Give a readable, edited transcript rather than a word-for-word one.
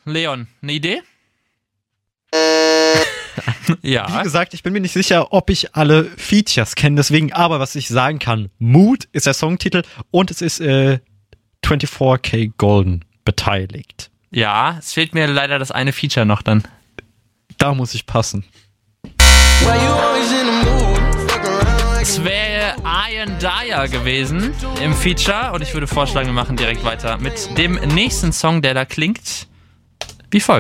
Leon, eine Idee? Ja. Wie gesagt, ich bin mir nicht sicher, ob ich alle Features kenne, deswegen, aber was ich sagen kann, Mood ist der Songtitel und es ist 24K Golden beteiligt. Ja, es fehlt mir leider das eine Feature noch dann. Da muss ich passen. Es wäre Ian Dyer gewesen im Feature und ich würde vorschlagen, wir machen direkt weiter mit dem nächsten Song, der da klingt wie folgt.